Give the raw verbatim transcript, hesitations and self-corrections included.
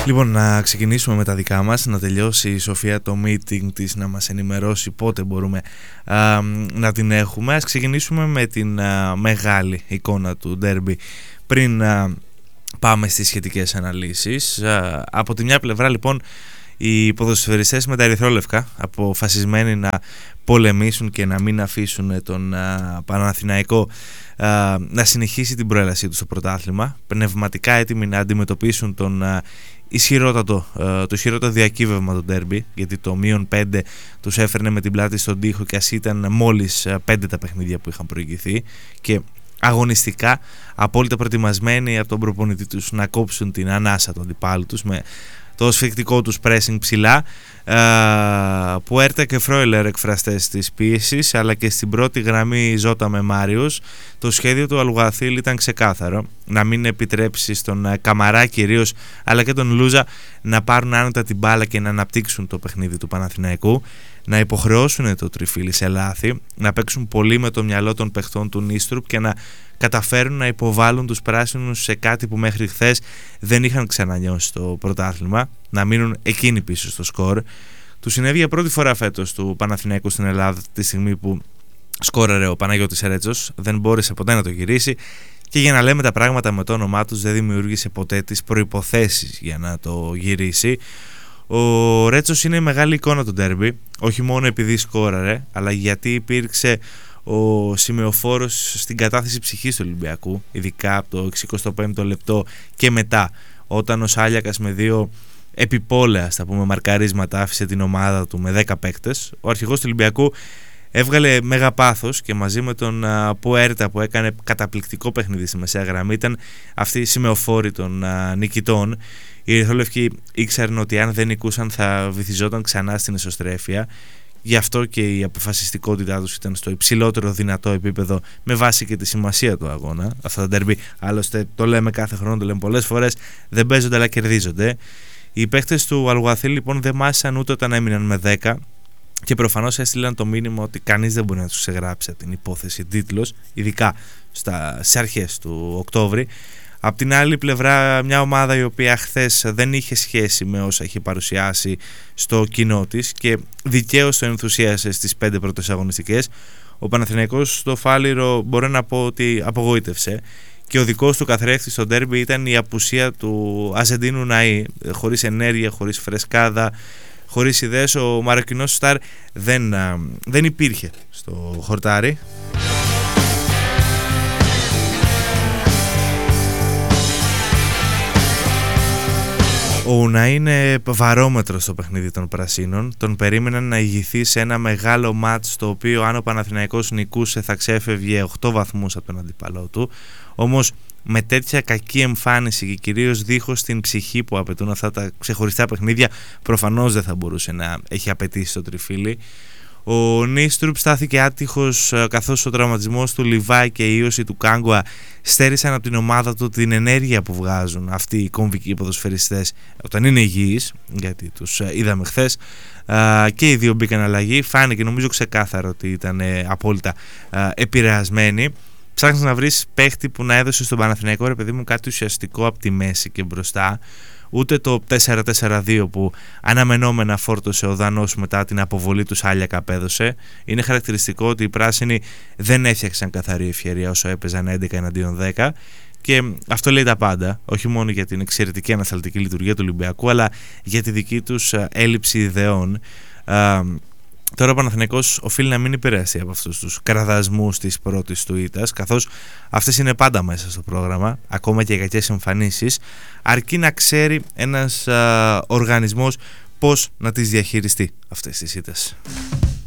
Λοιπόν, να ξεκινήσουμε με τα δικά μας, να τελειώσει η Σοφία το meeting της, να μας ενημερώσει πότε μπορούμε α, να την έχουμε. Ας ξεκινήσουμε με την α, μεγάλη εικόνα του ντέρμπι πριν α, πάμε στις σχετικές αναλύσεις. Α, από τη μια πλευρά λοιπόν οι ποδοσφαιριστές με τα ερυθρόλευκα, αποφασισμένοι να πολεμήσουν και να μην αφήσουν τον α, Παναθηναϊκό α, να συνεχίσει την προέλασή του στο πρωτάθλημα, πνευματικά έτοιμοι να αντιμετωπίσουν τον α, ισχυρότατο, α, το ισχυρότατο διακύβευμα του ντέρμπι, γιατί το μείον πέντε τους έφερνε με την πλάτη στον τοίχο και ας ήταν μόλις πέντε τα παιχνίδια που είχαν προηγηθεί, και αγωνιστικά απόλυτα προετοιμασμένοι από τον προπονητή τους να κόψουν την ανάσα του αντιπάλου τους με το σφιχτικό τους pressing ψηλά. Πουέρτα και Φρόιλερ εκφραστές της πίεσης, αλλά και στην πρώτη γραμμή Ζώτα με Μάριος. Το σχέδιο του Αλουγαθήλ ήταν ξεκάθαρο, να μην επιτρέψει στον Καμαρά κυρίως, αλλά και τον Λούζα να πάρουν άνετα την μπάλα και να αναπτύξουν το παιχνίδι του Παναθηναϊκού, να υποχρεώσουν το τριφύλι σε λάθη, να παίξουν πολύ με το μυαλό των παιχτών του Νίστρουπ και να καταφέρουν να υποβάλουν τους πράσινους σε κάτι που μέχρι χθες δεν είχαν ξανανιώσει στο πρωτάθλημα, να μείνουν εκείνοι πίσω στο σκορ. Του συνέβη για πρώτη φορά φέτος του Παναθηναϊκού στην Ελλάδα, τη στιγμή που σκόραρε ο Παναγιώτης Ρέτσος, δεν μπόρεσε ποτέ να το γυρίσει και, για να λέμε τα πράγματα με το όνομά τους, δεν δημιούργησε ποτέ τις προϋποθέσεις για να το γυρίσει. Ο Ρέτσος είναι η μεγάλη εικόνα του ντέρμπι, όχι μόνο επειδή σκόραρε, αλλά γιατί υπήρξε ο σημεοφόρος στην κατάθεση ψυχής του Ολυμπιακού, ειδικά από το εξηκοστό πέμπτο λεπτό και μετά, όταν ο Σάλιακας με δύο επιπόλαια, στα πούμε, μαρκαρίσματα άφησε την ομάδα του με δέκα παίκτες. Ο αρχηγός του Ολυμπιακού έβγαλε μέγα πάθος και μαζί με τον α, Πουέρτα, που έκανε καταπληκτικό παιχνίδι στη μεσαία γραμμή, ήταν αυτή η σημεοφόρη των α, νικητών. Οι ερυθρόλευκοι ήξεραν ότι αν δεν νικούσαν θα βυθιζόταν ξανά στην εσωστρέφεια. Γι' αυτό και η αποφασιστικότητά τους ήταν στο υψηλότερο δυνατό επίπεδο, με βάση και τη σημασία του αγώνα. Αυτά τα ντέρμπι, άλλωστε το λέμε κάθε χρόνο, το λέμε πολλές φορές, δεν παίζονται αλλά κερδίζονται. Οι παίχτες του Αλουγαθήλ λοιπόν δεν μάσησαν ούτε όταν έμειναν με δέκα και προφανώς έστειλαν το μήνυμα ότι κανείς δεν μπορεί να τους ξεγράψει την υπόθεση τίτλος, ειδικά στα, στις αρχές του Οκτώβρη. Απ' την άλλη πλευρά, μια ομάδα η οποία χθες δεν είχε σχέση με όσα είχε παρουσιάσει στο κοινό της και δικαίως το ενθουσίασε στις πέντε πρώτες αγωνιστικές. Ο Παναθηναϊκός στο Φάληρο μπορώ να πω ότι απογοήτευσε, και ο δικός του καθρέφτης στο ντέρμπι ήταν η απουσία του Αζεντίνου Ναΐ. Χωρίς ενέργεια, χωρίς φρεσκάδα, χωρίς ιδέες, ο Μαροκινός Σταρ δεν, δεν υπήρχε στο χορτάρι. Ο Ουναΐ είναι βαρόμετρο στο παιχνίδι των Πρασίνων. Τον περίμεναν να ηγηθεί σε ένα μεγάλο μάτς, το οποίο αν ο Παναθηναϊκός νικούσε θα ξέφευγε οκτώ βαθμούς από τον αντίπαλό του. Όμως με τέτοια κακή εμφάνιση και κυρίως δίχως την ψυχή που απαιτούν αυτά τα ξεχωριστά παιχνίδια, προφανώς δεν θα μπορούσε να έχει απαιτήσει το τριφύλι. Ο Νίστρουπ στάθηκε άτυχος, καθώς ο τραυματισμός του Λιβάη και η ίωση του Κάγκουα στέρισαν από την ομάδα του την ενέργεια που βγάζουν αυτοί οι κομβικοί ποδοσφαιριστές όταν είναι υγιείς, γιατί τους είδαμε χθες, και οι δύο μπήκαν αλλαγή. Φάνηκε νομίζω ξεκάθαρο ότι ήταν απόλυτα επηρεασμένοι. Ψάχνεις να βρεις παίχτη που να έδωσε στον Παναθηναϊκό, ρε παιδί μου, κάτι ουσιαστικό από τη μέση και μπροστά. Ούτε το τέσσερα τέσσερα δύο που αναμενόμενα φόρτωσε ο Δανός μετά την αποβολή του Σάλιακα απέδωσε. Είναι χαρακτηριστικό ότι οι πράσινοι δεν έφτιαξαν καθαρή ευκαιρία όσο έπαιζαν έντεκα εναντίον δέκα, και αυτό λέει τα πάντα, όχι μόνο για την εξαιρετική ανασταλτική λειτουργία του Ολυμπιακού, αλλά για τη δική τους έλλειψη ιδεών. Τώρα ο Παναθηναϊκός οφείλει να μην επηρεαστεί από αυτούς τους κραδασμούς της πρώτης του ήττας, καθώς αυτές είναι πάντα μέσα στο πρόγραμμα, ακόμα και οι κακές εμφανίσεις, αρκεί να ξέρει ένας α, οργανισμός πώς να τις διαχειριστεί αυτές τις ήττες.